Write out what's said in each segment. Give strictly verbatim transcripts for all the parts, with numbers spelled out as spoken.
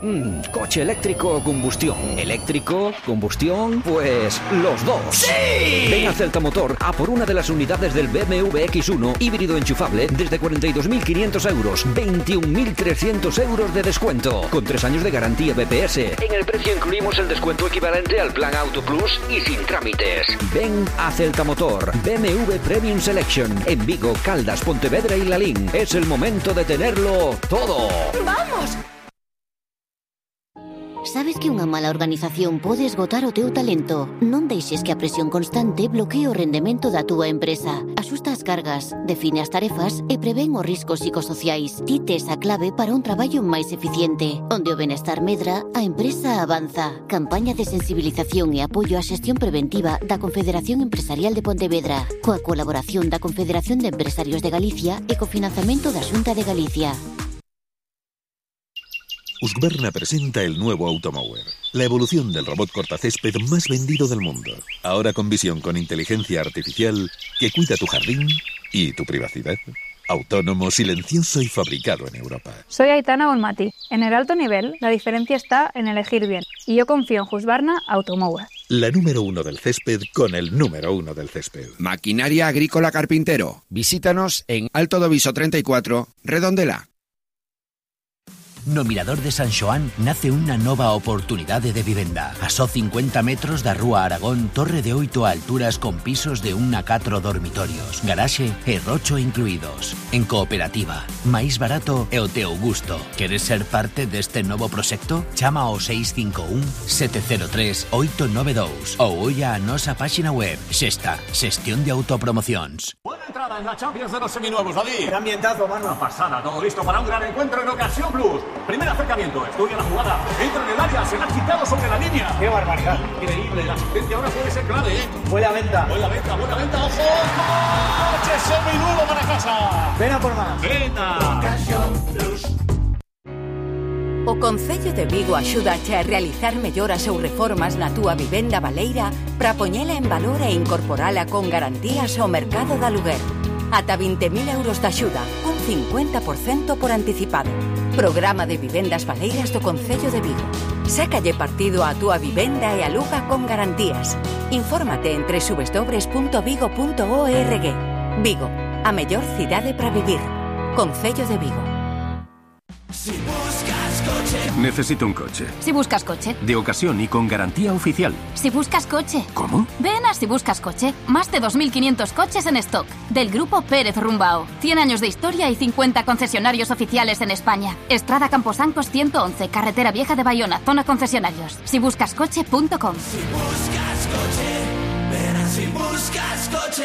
Mm, ¿coche eléctrico o combustión? ¿Eléctrico? ¿Combustión? Pues los dos. ¡Sí! Ven a Celta Motor a por una de las unidades del B M W X uno híbrido enchufable desde cuarenta y dos mil quinientos euros, veintiún mil trescientos euros de descuento, con tres años de garantía B P S. En el precio incluimos el descuento equivalente al plan Auto Plus y sin trámites. Ven a Celta Motor, B M W Premium Selection, en Vigo, Caldas, Pontevedra y Lalín. Es el momento de tenerlo todo. ¡Vamos! Sabes que unha mala organización pode esgotar o teu talento? Non deixes que a presión constante bloquee o rendemento da túa empresa. Asusta as cargas, define as tarefas e prevén os riscos psicosociais. Ti tes a clave para un traballo máis eficiente. Onde o benestar medra, a empresa avanza. Campaña de sensibilización e apoio á xestión preventiva da Confederación Empresarial de Pontevedra, coa colaboración da Confederación de Empresarios de Galicia e cofinanciamento da Xunta de Galicia. Husqvarna presenta el nuevo Automower, la evolución del robot cortacésped más vendido del mundo. Ahora con visión con inteligencia artificial que cuida tu jardín y tu privacidad. Autónomo, silencioso y fabricado en Europa. Soy Aitana Bonmati. En el alto nivel, la diferencia está en elegir bien. Y yo confío en Husqvarna Automower. La número uno del césped con el número uno del césped. Maquinaria Agrícola Carpintero. Visítanos en Alto do Viso treinta y cuatro, Redondela. No Mirador de San Xoán nace unha nova oportunidade de vivenda. A só cincuenta metros da Rúa Aragón, torre de oito alturas con pisos de un a catro dormitorios, garaxe e rocho incluídos. En cooperativa, máis barato e o teu gusto. Queres ser parte deste novo proxecto? Chama ao seis cinco un, sete cero tres, oito nove dous ou olla a nosa páxina web. Xesta, xestión de autopromocións. Buena entrada en la Champions de los seminuevos, David. Qué ambientazo, mano. Una pasada, todo listo para un gran encuentro en Ocasión Plus. Primer acercamiento, estudia la jugada, entra en el área, se la ha quitado sobre la línea. ¡Qué barbaridad! Increíble, la asistencia ahora puede ser clave, ¿eh? Buena venta. Buena venta, buena venta, ojo. ¡Coche seminuevo para casa! Ven a por más. ¡Venta! Ocasión Plus. O Concello de Vigo axúdache a realizar melloras ou reformas na túa vivenda baleira para poñela en valor e incorporala con garantías ao mercado de aluguer. Ata vinte mil euros de axuda, un cincuenta por cento por anticipado. Programa de vivendas baleiras do Concello de Vigo. Sácalle partido á túa vivenda e aluga con garantías. Infórmate en doble u doble u doble u punto vigo punto org. Vigo, a mellor cidade para vivir. Concello de Vigo. Si buscas coche. Necesito un coche. Si buscas coche. De ocasión y con garantía oficial. Si buscas coche. ¿Cómo? Ven a Si Buscas Coche. Más de dos mil quinientos coches en stock. Del grupo Pérez Rumbao. cien años de historia y cincuenta concesionarios oficiales en España. Estrada Camposancos ciento once, Carretera Vieja de Bayona, zona concesionarios. si buscas coche punto com. Si buscas coche, ven a Si Buscas Coche.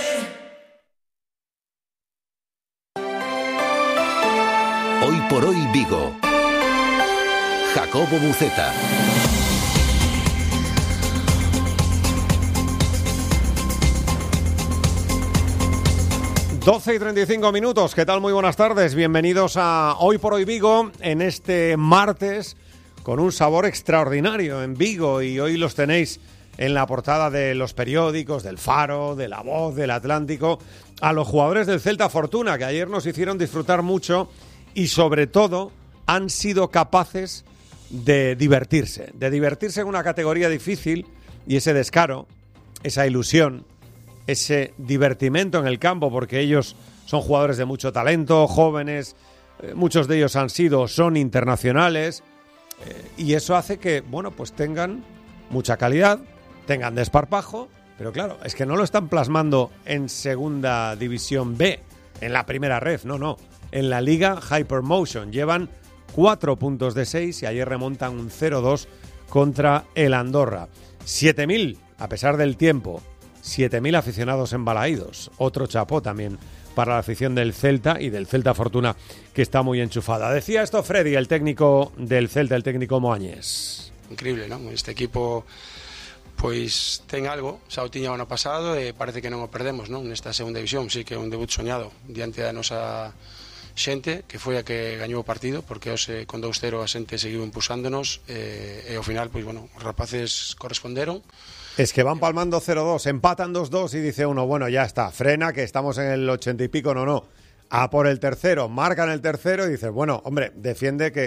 Hoy por hoy Vigo. Jacobo Buceta. doce y treinta y cinco minutos, ¿qué tal? Muy buenas tardes, bienvenidos a Hoy por Hoy Vigo, en este martes con un sabor extraordinario en Vigo, y hoy los tenéis en la portada de los periódicos, del Faro, de La Voz, del Atlántico, a los jugadores del Celta Fortuna, que ayer nos hicieron disfrutar mucho y sobre todo han sido capaces de divertirse, de divertirse en una categoría difícil, y ese descaro, esa ilusión, ese divertimento en el campo, porque ellos son jugadores de mucho talento, jóvenes, eh, muchos de ellos han sido, son internacionales, eh, y eso hace que, bueno, pues tengan mucha calidad, tengan desparpajo, pero claro, es que no lo están plasmando en Segunda División B, en la primera ref, no, no, en la Liga Hypermotion, llevan cuatro puntos de seis y ayer remontan un cero dos contra el Andorra. siete mil, a pesar del tiempo, siete mil aficionados embalaídos. Otro chapó también para la afición del Celta y del Celta Fortuna, que está muy enchufada. Decía esto Freddy, el técnico del Celta, el técnico Moañés. Increíble, ¿no? Este equipo pois ten algo, xa o tiña o ano pasado e parece que non o perdemos, non? Nesta segunda división, sí que é un debut soñado diante da nosa xente, que foi a que gañou o partido, porque hoxe con dous cero a xente seguiu impulsándonos e, e ao final, pois bueno, os rapaces corresponderon. Es que van palmando cero dos, empatan dos dos y dice uno, bueno, ya está, frena, que estamos en el ochenta y pico, no, no, a por el tercero, marcan el tercero y dices, bueno, hombre, defiende que,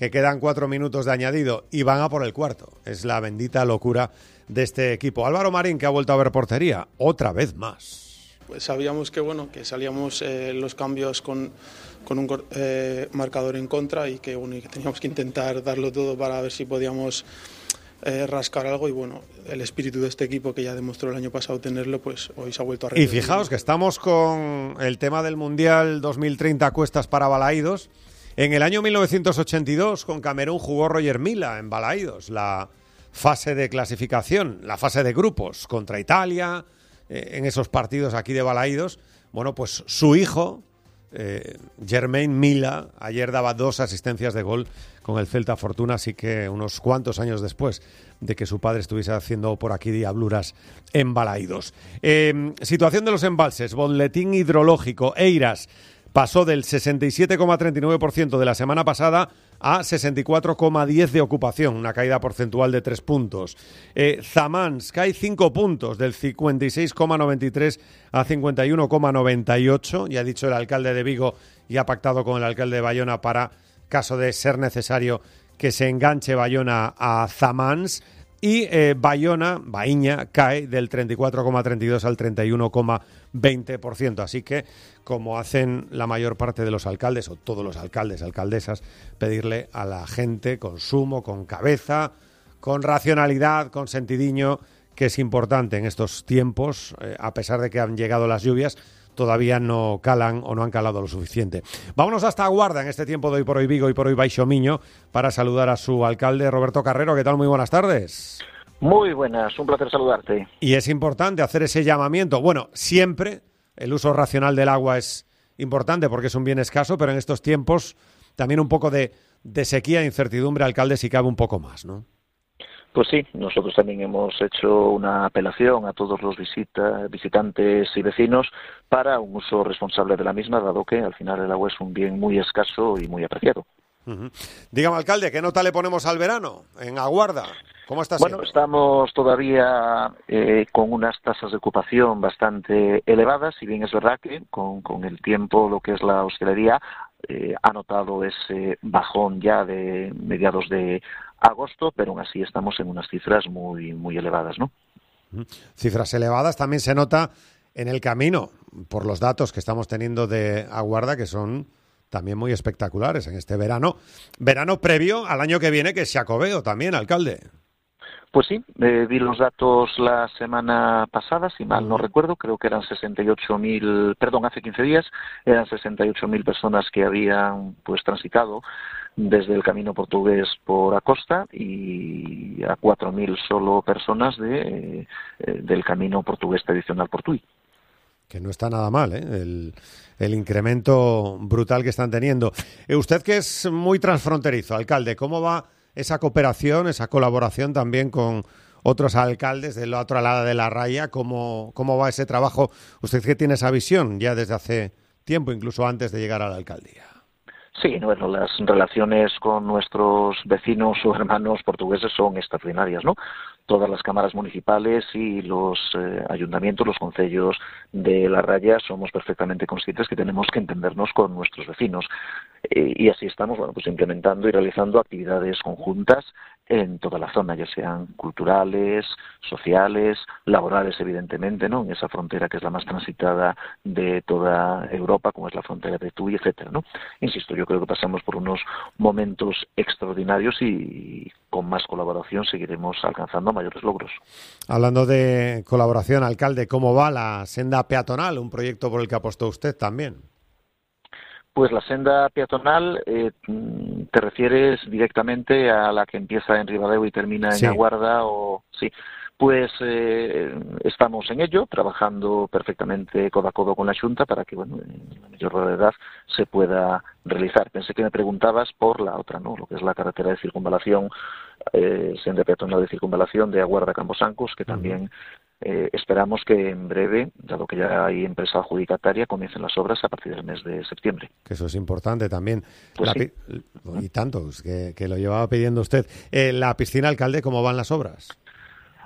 que quedan cuatro minutos de añadido y van a por el cuarto. Es la bendita locura de este equipo. Álvaro Marín, que ha vuelto a ver portería, otra vez más. Pues sabíamos que bueno que salíamos eh, los cambios con, con un eh, marcador en contra y que bueno y que teníamos que intentar darlo todo para ver si podíamos eh, rascar algo, y bueno, el espíritu de este equipo, que ya demostró el año pasado tenerlo, pues hoy se ha vuelto a repetir. Y fijaos que estamos con el tema del Mundial dos mil treinta a cuestas para Balaídos. En el año mil novecientos ochenta y dos con Camerún jugó Roger Mila en Balaídos, la fase de clasificación, la fase de grupos contra Italia, eh, en esos partidos aquí de Balaídos. Bueno, pues su hijo, eh, Jermaine Mila, ayer daba dos asistencias de gol con el Celta Fortuna, así que unos cuantos años después de que su padre estuviese haciendo por aquí diabluras en Balaídos. Eh, situación de los embalses, boletín hidrológico, Eiras pasó del sesenta y siete coma treinta y nueve por ciento de la semana pasada a sesenta y cuatro coma diez de ocupación, una caída porcentual de tres puntos. Eh, Zamans cae cinco puntos, del cincuenta y seis coma noventa y tres a cincuenta y uno coma noventa y ocho. Ya ha dicho el alcalde de Vigo y ha pactado con el alcalde de Bayona para, caso de ser necesario, que se enganche Bayona a Zamans. Y eh, Bayona, Baíña, cae del treinta y cuatro coma treinta y dos al treinta y uno coma veinte por ciento. Así que, como hacen la mayor parte de los alcaldes, o todos los alcaldes, alcaldesas, pedirle a la gente consumo, con cabeza, con racionalidad, con sentidiño, que es importante en estos tiempos, eh, a pesar de que han llegado las lluvias, todavía no calan o no han calado lo suficiente. Vámonos hasta Aguarda en este tiempo de Hoy por Hoy Vigo y por Hoy Baixo Miño para saludar a su alcalde, Roberto Carrero. ¿Qué tal? Muy buenas tardes. Muy buenas, un placer saludarte. Y es importante hacer ese llamamiento. Bueno, siempre el uso racional del agua es importante porque es un bien escaso, pero en estos tiempos también un poco de, de sequía e incertidumbre, alcalde, si cabe un poco más, ¿no? Pues sí, nosotros también hemos hecho una apelación a todos los visita, visitantes y vecinos para un uso responsable de la misma, dado que al final el agua es un bien muy escaso y muy apreciado. Uh-huh. Dígame, alcalde, ¿qué nota le ponemos al verano en Aguarda? ¿Cómo está siendo? Bueno, estamos todavía eh, con unas tasas de ocupación bastante elevadas, si bien es verdad que con, con el tiempo lo que es la hostelería eh, ha notado ese bajón ya de mediados de agosto, pero aún así estamos en unas cifras muy muy elevadas, ¿no? Cifras elevadas también se nota en el camino, por los datos que estamos teniendo de Aguarda, que son también muy espectaculares en este verano. Verano previo al año que viene, que es Xacobeo también, alcalde. Pues sí, eh, vi los datos la semana pasada, si mal no recuerdo, creo que eran sesenta y ocho mil, perdón, hace quince días, eran sesenta y ocho mil personas que habían pues transitado desde el camino portugués por Acosta y a cuatro mil solo personas de, eh, del camino portugués tradicional por Tui. Que no está nada mal, ¿eh? El, el incremento brutal que están teniendo. Eh, usted, que es muy transfronterizo, alcalde, ¿cómo va esa cooperación, esa colaboración también con otros alcaldes del otro lado de la raya? ¿Cómo, cómo va ese trabajo? Usted que tiene esa visión ya desde hace tiempo, incluso antes de llegar a la alcaldía. Sí, bueno, las relaciones con nuestros vecinos o hermanos portugueses son extraordinarias, ¿no? Todas las cámaras municipales y los eh, ayuntamientos, los concellos de la raya, somos perfectamente conscientes que tenemos que entendernos con nuestros vecinos. Eh, y así estamos, bueno, pues implementando y realizando actividades conjuntas en toda la zona, ya sean culturales, sociales, laborales, evidentemente, ¿no? En esa frontera que es la más transitada de toda Europa, como es la frontera de Tui, etcétera, ¿no? Insisto, yo creo que pasamos por unos momentos extraordinarios y con más colaboración seguiremos alcanzando mayores logros. Hablando de colaboración, alcalde, ¿cómo va la senda peatonal? Un proyecto por el que apostó usted también. Pues la senda peatonal, eh, ¿te refieres directamente a la que empieza en Ribadeo y termina en sí. Aguarda? O sí, pues eh, estamos en ello, trabajando perfectamente codo a codo con la Xunta para que, bueno, en la mayor brevedad se pueda realizar. Pensé que me preguntabas por la otra, ¿no? Lo que es la carretera de circunvalación, eh, senda peatonal de circunvalación de Aguarda a Camposancos, que también Eh, esperamos que en breve, dado que ya hay empresa adjudicataria, comiencen las obras a partir del mes de septiembre. Que eso es importante también. Pues la sí. pi- y tanto, que, que lo llevaba pidiendo usted. Eh, la piscina, alcalde, ¿cómo van las obras?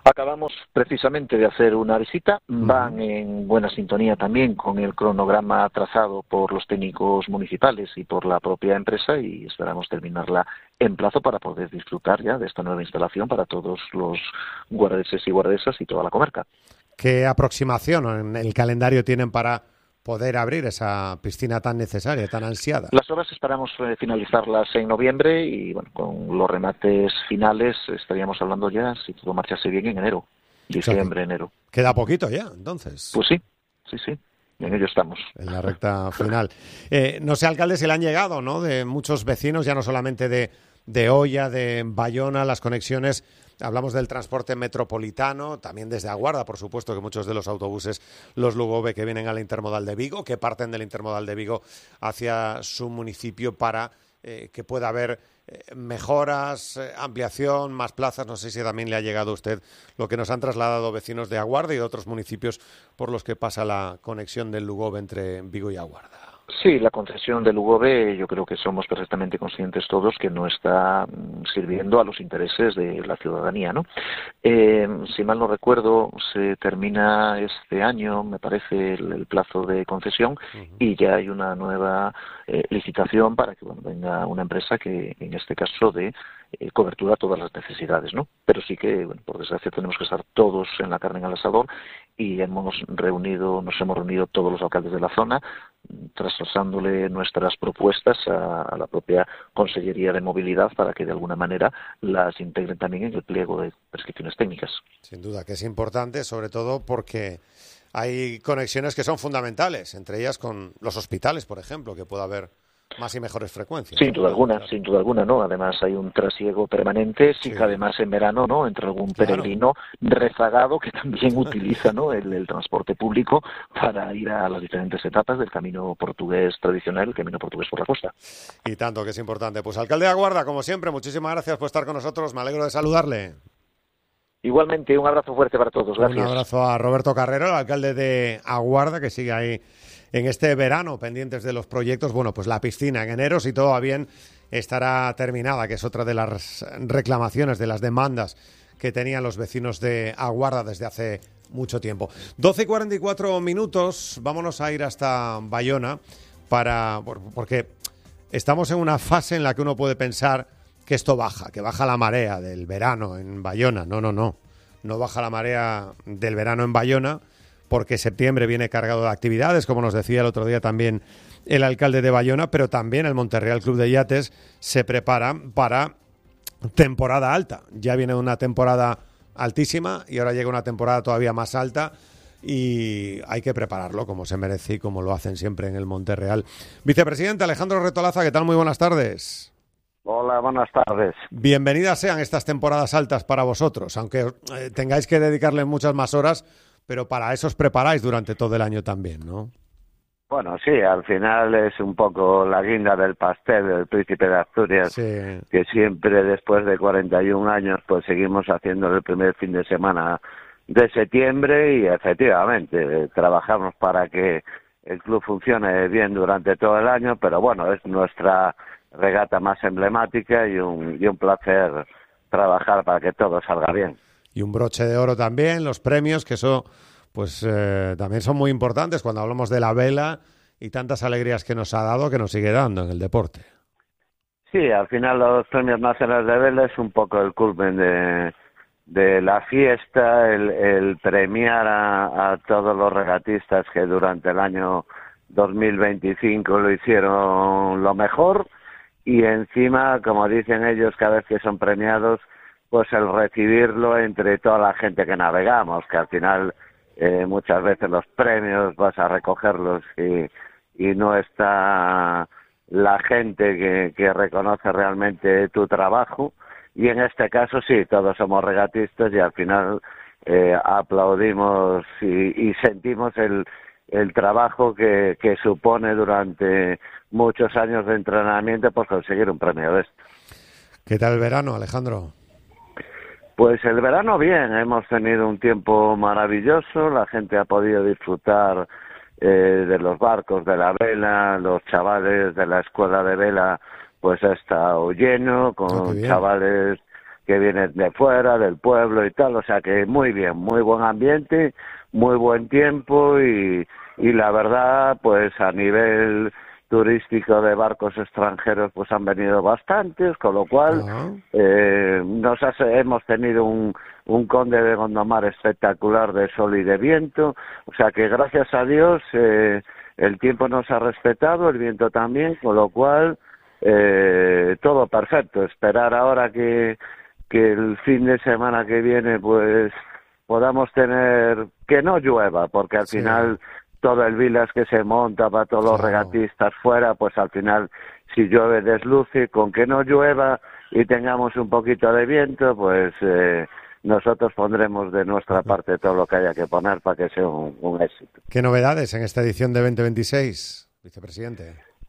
Acabamos precisamente de hacer una visita, van en buena sintonía también con el cronograma trazado por los técnicos municipales y por la propia empresa, y esperamos terminarla en plazo para poder disfrutar ya de esta nueva instalación para todos los guardeses y guardesas y toda la comarca. ¿Qué aproximación en el calendario tienen para poder abrir esa piscina tan necesaria, tan ansiada? Las obras esperamos eh, finalizarlas en noviembre y bueno, con los remates finales estaríamos hablando ya, si todo marchase bien, en enero, diciembre, o sea, enero. Queda poquito ya, entonces. Pues sí, sí, sí. En ello estamos. En la recta final. Eh, no sé, alcalde, si le han llegado, ¿no?, de muchos vecinos, ya no solamente de, de Oia, de Bayona, las conexiones. Hablamos del transporte metropolitano, también desde Aguarda, por supuesto, que muchos de los autobuses, los Lugove, que vienen a la intermodal de Vigo, que parten del intermodal de Vigo hacia su municipio para eh, que pueda haber eh, mejoras, eh, ampliación, más plazas. No sé si también le ha llegado a usted lo que nos han trasladado vecinos de Aguarda y de otros municipios por los que pasa la conexión del Lugove entre Vigo y Aguarda. Sí, la concesión del Lugove, yo creo que somos perfectamente conscientes todos que no está sirviendo a los intereses de la ciudadanía, ¿no? Eh, si mal no recuerdo, se termina este año, me parece, el, el plazo de concesión, uh-huh. y ya hay una nueva eh, licitación para que bueno, venga una empresa que, en este caso, dé eh, cobertura a todas las necesidades, ¿no? Pero sí que, bueno, por desgracia, tenemos que estar todos en la carne en el asador y hemos reunido, nos hemos reunido todos los alcaldes de la zona, traspasándole nuestras propuestas a, a la propia Consellería de Movilidad para que de alguna manera las integren también en el pliego de prescripciones técnicas. Sin duda que es importante, sobre todo porque hay conexiones que son fundamentales, entre ellas con los hospitales, por ejemplo, que pueda haber más y mejores frecuencias. Sin duda alguna, sin duda alguna, ¿no? Además hay un trasiego permanente, sí, que además en verano, ¿no?, entre algún peregrino claro. rezagado que también utiliza, ¿no?, el, el transporte público para ir a las diferentes etapas del camino portugués tradicional, el camino portugués por la costa. Y tanto que es importante. Pues alcalde de Aguarda, como siempre, muchísimas gracias por estar con nosotros, me alegro de saludarle. Igualmente, un abrazo fuerte para todos, gracias. Un abrazo a Roberto Carrero, el alcalde de Aguarda, que sigue ahí en este verano, pendientes de los proyectos. Bueno, pues la piscina en enero, si todo va bien, estará terminada, que es otra de las reclamaciones, de las demandas que tenían los vecinos de Aguarda desde hace mucho tiempo. doce y cuarenta y cuatro minutos, vámonos a ir hasta Bayona, para porque estamos en una fase en la que uno puede pensar que esto baja, que baja la marea del verano en Bayona. No, no, no, no baja la marea del verano en Bayona, porque septiembre viene cargado de actividades, como nos decía el otro día también el alcalde de Bayona, pero también el Monterreal Club de Yates se prepara para temporada alta. Ya viene una temporada altísima y ahora llega una temporada todavía más alta y hay que prepararlo como se merece y como lo hacen siempre en el Monterreal. Vicepresidente Alejandro Retolaza, ¿qué tal? Muy buenas tardes. Hola, buenas tardes. Bienvenidas sean estas temporadas altas para vosotros, aunque eh, tengáis que dedicarle muchas más horas, pero para eso os preparáis durante todo el año también, ¿no? Bueno, sí, al final es un poco la guinda del pastel del Príncipe de Asturias, sí. Que siempre después de cuarenta y un años pues seguimos haciendo el primer fin de semana de septiembre y efectivamente trabajamos para que el club funcione bien durante todo el año, pero bueno, es nuestra regata más emblemática y un, y un placer trabajar para que todo salga bien. Y un broche de oro también, los premios, que eso pues eh, también son muy importantes cuando hablamos de la vela y tantas alegrías que nos ha dado, que nos sigue dando en el deporte. Sí, al final los premios nacionales de vela es un poco el culmen de, de la fiesta, el, el premiar a, a todos los regatistas que durante el año dos mil veinticinco lo hicieron lo mejor y encima, como dicen ellos, cada vez que son premiados, pues el recibirlo entre toda la gente que navegamos, que al final eh, muchas veces los premios vas a recogerlos y, y no está la gente que, que reconoce realmente tu trabajo, y en este caso sí, todos somos regatistas y al final eh, aplaudimos y, y sentimos el, el trabajo que, que supone durante muchos años de entrenamiento por conseguir un premio de esto. ¿Qué tal el verano, Alejandro? Pues el verano bien, hemos tenido un tiempo maravilloso, la gente ha podido disfrutar eh, de los barcos, de la vela, los chavales de la escuela de vela pues ha estado lleno, con chavales que vienen de fuera, del pueblo y tal, o sea que muy bien, muy buen ambiente, muy buen tiempo y, y la verdad, pues a nivel turístico de barcos extranjeros pues han venido bastantes, con lo cual uh-huh. eh, nos hace, hemos tenido un, un Conde de Gondomar espectacular de sol y de viento, o sea que gracias a Dios eh, el tiempo nos ha respetado, el viento también, con lo cual eh, todo perfecto. Esperar ahora que, que el fin de semana que viene pues podamos tener, que no llueva, porque al sí. final todo el Vilas que se monta para todos los claro. regatistas fuera, pues al final si llueve desluce, con que no llueva y tengamos un poquito de viento, pues eh, nosotros pondremos de nuestra parte todo lo que haya que poner para que sea un, un éxito. ¿Qué novedades en esta edición de veinte veintiséis, vicepresidente?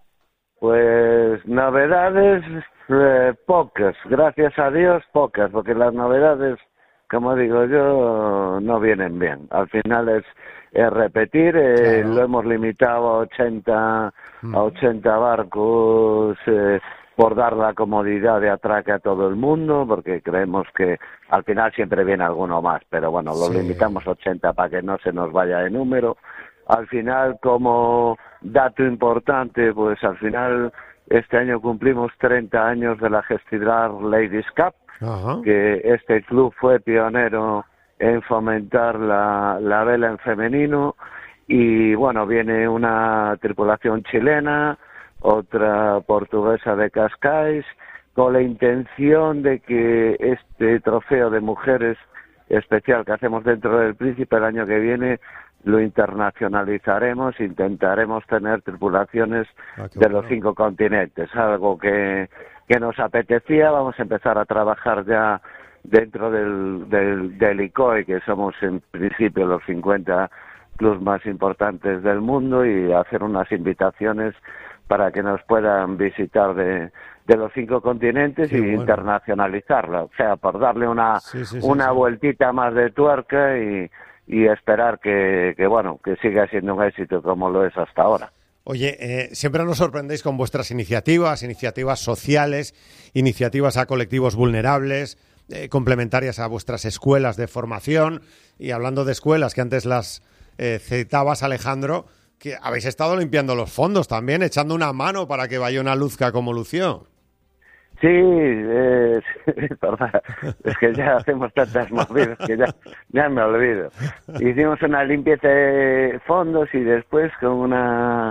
Pues novedades eh, pocas, gracias a Dios pocas, porque las novedades, como digo yo, no vienen bien. Al final es, es repetir, eh, claro. lo hemos limitado a ochenta, mm. a ochenta barcos eh, por dar la comodidad de atraque a todo el mundo, porque creemos que al final siempre viene alguno más, pero bueno, lo sí. limitamos a ochenta para que no se nos vaya de número. Al final, como dato importante, pues al final este año cumplimos treinta años de la Gestidrar Ladies Cup, Ajá. que este club fue pionero en fomentar la, la vela en femenino y bueno, viene una tripulación chilena, otra portuguesa de Cascais, con la intención de que este trofeo de mujeres especial que hacemos dentro del Príncipe el año que viene lo internacionalizaremos, intentaremos tener tripulaciones ah, de bueno. los cinco continentes, algo que, que nos apetecía. Vamos a empezar a trabajar ya dentro del, del, del I C O I, que somos en principio los cincuenta clubes más importantes del mundo, y hacer unas invitaciones para que nos puedan visitar de, de los cinco continentes y bueno. internacionalizarla, o sea, por darle una, sí, sí, sí, una sí. vueltita más de tuerca y, y esperar que, que, bueno, que siga siendo un éxito como lo es hasta ahora. Oye, eh, siempre nos sorprendéis con vuestras iniciativas, iniciativas sociales, iniciativas a colectivos vulnerables, eh, complementarias a vuestras escuelas de formación. Y hablando de escuelas, que antes las eh, citabas, Alejandro, que habéis estado limpiando los fondos también, echando una mano para que Bayona luzca como lució. Sí, eh, es verdad. Es que ya hacemos tantas movidas que ya, ya me olvido. Hicimos una limpieza de fondos y después con una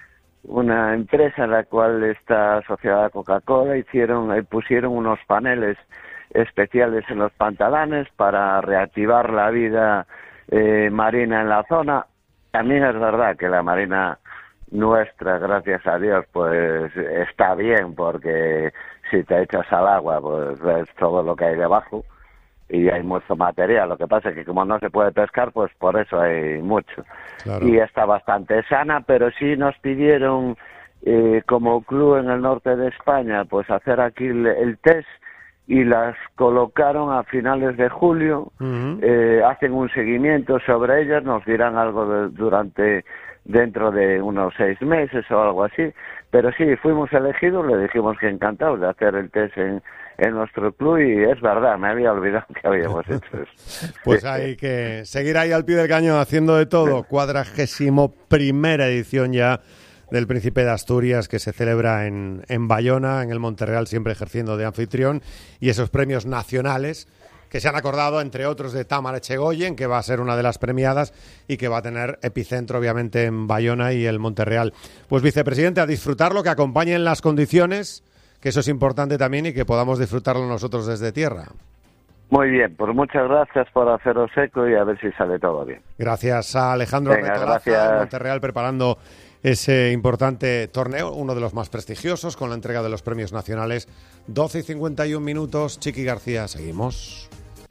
una empresa en la cual está asociada a Coca-Cola hicieron pusieron unos paneles especiales en los pantalanes para reactivar la vida eh, marina en la zona. También es verdad que la marina nuestra, gracias a Dios, pues está bien, porque si te echas al agua, pues ves todo lo que hay debajo y hay mucho material. Lo que pasa es que como no se puede pescar, pues por eso hay mucho. Claro. Y está bastante sana, pero sí nos pidieron, eh, como club en el norte de España, pues hacer aquí el, el test, y las colocaron a finales de julio. Uh-huh. eh, hacen un seguimiento sobre ellas, nos dirán algo de, durante dentro de unos seis meses o algo así, pero sí, fuimos elegidos, le dijimos que encantados de hacer el test en, en nuestro club, y es verdad, me había olvidado que habíamos hecho eso. Pues hay que seguir ahí al pie del cañón haciendo de todo. Cuadragésimo primera edición ya del Príncipe de Asturias, que se celebra en, en Bayona, en el Monterreal, siempre ejerciendo de anfitrión, y esos premios nacionales que se han acordado, entre otros, de Tamara Echegoyen, que va a ser una de las premiadas y que va a tener epicentro, obviamente, en Bayona y el Monterreal. Pues, vicepresidente, a disfrutarlo, que acompañen las condiciones, que eso es importante también, y que podamos disfrutarlo nosotros desde tierra. Muy bien, pues muchas gracias por haceros eco y a ver si sale todo bien. Gracias a Alejandro Retolaza, Monterreal, preparando ese importante torneo, uno de los más prestigiosos, con la entrega de los premios nacionales. doce y cincuenta y un minutos. Chiqui García, seguimos.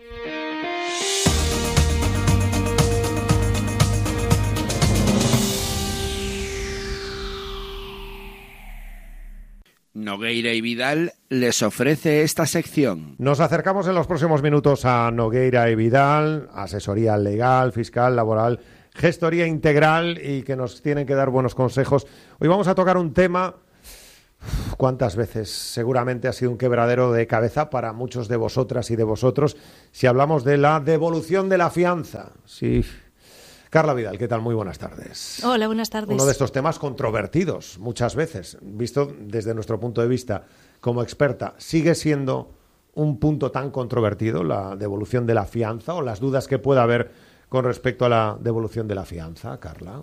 Nogueira y Vidal les ofrece esta sección. Nos acercamos en los próximos minutos a Nogueira y Vidal, asesoría legal, fiscal, laboral, gestoría integral, y que nos tienen que dar buenos consejos. Hoy vamos a tocar un tema ¿Cuántas veces? Seguramente ha sido un quebradero de cabeza para muchos de vosotras y de vosotros si hablamos de la devolución de la fianza. Sí. Carla Vidal, ¿qué tal? Muy buenas tardes. Hola, buenas tardes. Uno de estos temas controvertidos muchas veces, visto desde nuestro punto de vista como experta. ¿Sigue siendo un punto tan controvertido la devolución de la fianza o las dudas que pueda haber con respecto a la devolución de la fianza, Carla?